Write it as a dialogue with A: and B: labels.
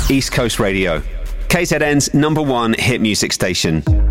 A: East Coast Radio. KZN's #1 hit music station.